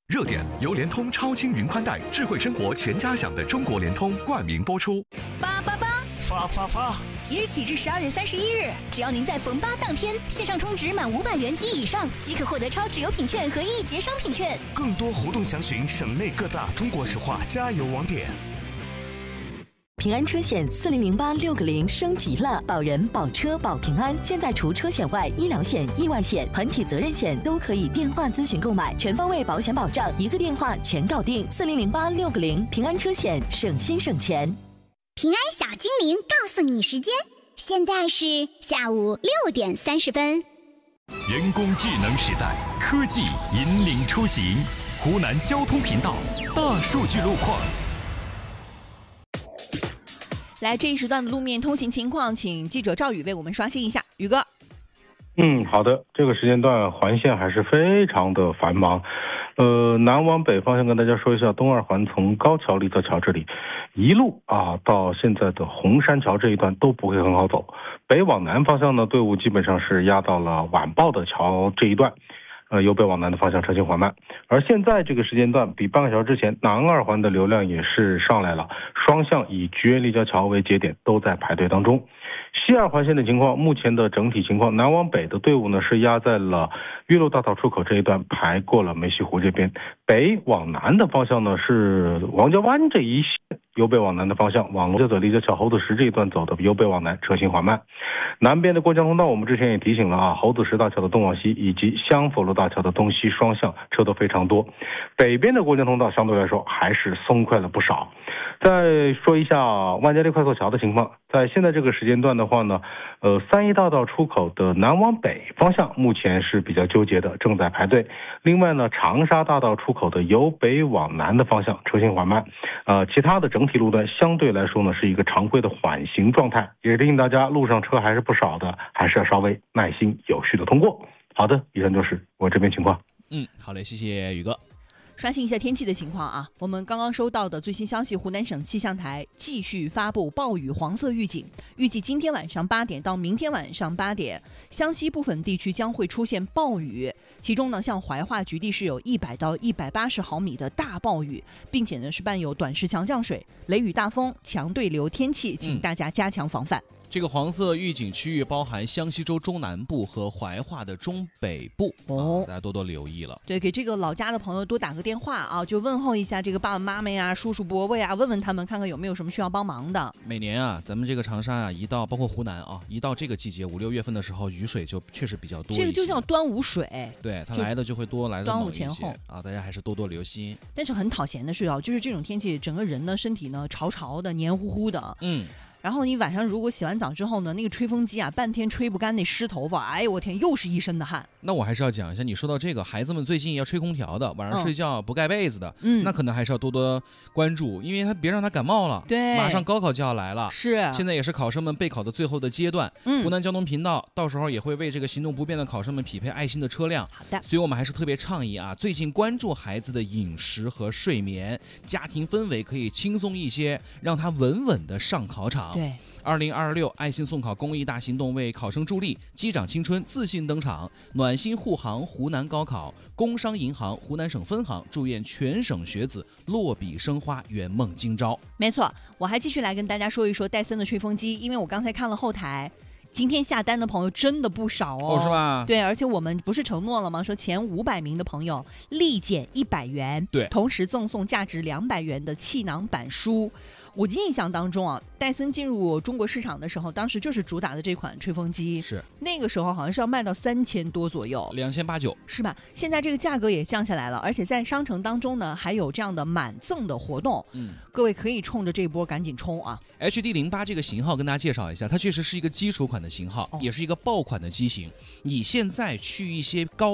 热点由联通超轻云宽带智慧生活全家享的中国联通冠名播出。 发！ 即日起至12月31日，只要您在逢8当天线上充值满500元及以上，即可获得超值优品券和1节商品券。 更多活动详询省内各大中国石化加油网点。 平安车险4008-6个0升级了，保人、保车、保平安。现在除车险外，医疗险、意外险、团体责任险都可以电话咨询购买，全方位保险保障，一个电话全搞定。4008-6个0，平安车险，省心省钱。 平安小精灵告诉你时间，现在是下午6点30分。 人工智能时代，科技引领出行。湖南交通频道大数据路况。 来，这一时段的路面通行情况，请记者赵宇为我们刷新一下。宇哥， 好的，这个时间段环线还是非常的繁忙。南往北方向跟大家说一下，东二环从高桥立泽桥这里一路到现在的红山桥这一段都不会很好走。北往南方向呢，队伍基本上是压到了晚报的桥这一段。由北往南的方向车行缓慢，而现在这个时间段比半个小时之前，南二环的流量也是上来了，双向以菊园立交桥为节点都在排队当中。西二环线的情况，目前的整体情况，南往北的队伍呢是压在了岳麓大道出口这一段，排过了梅溪湖这边。北往南的方向呢是王家湾这一线，由北往南的方向往龙家嘴立交桥猴子石这一段走的由北往南，车行缓慢。南边的过江通道我们之前也提醒了猴子石大桥的东往西以及香佛路大桥的东西双向车都非常多。北边的过江通道相对来说还是松快了不少。再说一下万家烈快速桥的情况，在现在这个时间段的话呢，3一大道出口的南往北方向目前是比较纠结的，正在排队。另外呢，长沙大道出口的由北往南的方向车行缓慢，其他的整体路段相对来说呢是一个常规的缓行状态，也提醒大家路上车还是不少的，还是要稍微耐心有序的通过。好的，以上就是我这边情况。 好嘞，谢谢宇哥。 刷新一下天气的情况啊，我们刚刚收到的最新消息，湖南省气象台继续发布暴雨黄色预警，预计今天晚上8点到明天晚上8点，湘西部分地区将会出现暴雨，其中呢，像怀化局地是有100到180毫米的大暴雨，并且呢是伴有短时强降水、雷雨大风、强对流天气，请大家加强防范。 这个黄色预警区域包含湘西州中南部和怀化的中北部大家多多留意了。 对，给这个老家的朋友多打个电话啊，就问候一下这个爸爸妈妈呀、叔叔伯伯呀，问问他们看看有没有什么需要帮忙的。 每年咱们这个长沙一到包括湖南一到这个季节5、6月份的时候，雨水就确实比较多一些。 这个就叫端午水， 对，它来的就会多，来的端午前后大家还是多多留心。 但是很讨嫌的是就是这种天气，整个人呢身体呢潮潮的、黏糊糊的，然后你晚上如果洗完澡之后呢，那个吹风机半天吹不干那湿头发，哎呦我天，又是一身的汗。 那我还是要讲一下，你说到这个，孩子们最近要吹空调的，晚上睡觉不盖被子的，那可能还是要多多关注，因为他别让他感冒了。 对， 马上高考就要来了， 是， 现在也是考生们备考的最后的阶段。湖南交通频道到时候也会为这个行动不便的考生们匹配爱心的车辆。 好的， 所以我们还是特别倡议最近关注孩子的饮食和睡眠，家庭氛围可以轻松一些，让他稳稳的上考场。 对。 2026爱心送考公益大行动为考生助力，击掌青春自信登场，暖心护航湖南高考，工商银行湖南省分行祝愿全省学子落笔生花，圆梦今朝。 没错，我还继续来跟大家说一说戴森的吹风机，因为我刚才看了后台，今天下单的朋友真的不少是吧？ 对，而且我们不是承诺了吗？说前500名的朋友立减100元， 对， 同时赠送价值200元的气囊板书。我印象当中戴森进入中国市场的时候，当时就是主打的这款吹风机， 是那个时候好像是要卖到3000多左右 ，2890 是吧？现在这个价格也降下来了，而且在商城当中呢还有这样的满赠的活动，各位可以冲着这一波赶紧冲啊。 HD08 这个型号跟大家介绍一下，它确实是一个基础款的型号，也是一个爆款的机型。你现在去一些高